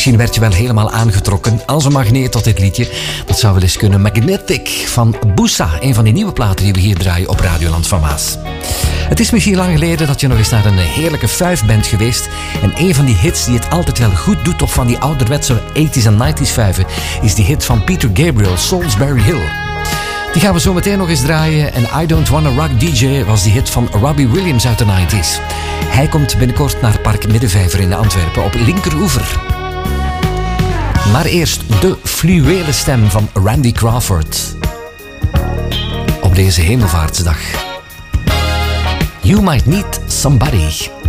Misschien werd je wel helemaal aangetrokken als een magneet tot dit liedje. Dat zou wel eens kunnen. Magnetic van Boussa, een van die nieuwe platen die we hier draaien op Radioland van Maas. Het is misschien lang geleden dat je nog eens naar een heerlijke fuif bent geweest. En een van die hits die het altijd wel goed doet, toch van die ouderwetse 80s en 90s fuiven, is die hit van Peter Gabriel, Salisbury Hill. Die gaan we zo meteen nog eens draaien. En I Don't Wanna Rock DJ was die hit van Robbie Williams uit de 90s. Hij komt binnenkort naar Park Middenvijver in Antwerpen op linkeroever. Maar eerst de fluwelen stem van Randy Crawford. Op deze hemelvaartsdag. You might need somebody.